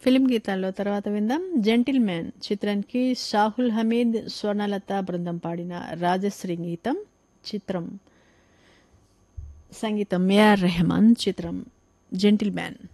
Film గీతాల్లో తర్వాత విందాం. 'Gentleman' చిత్రానికి షాహుల్ హమీద్, స్వర్ణలత బృందం పాడిన 'రాజశ్రీ' గీతం. చిత్రం సంగీతం ఏఆర్ రెహమాన్. చిత్రం 'జెంటిల్‌మ్యాన్'.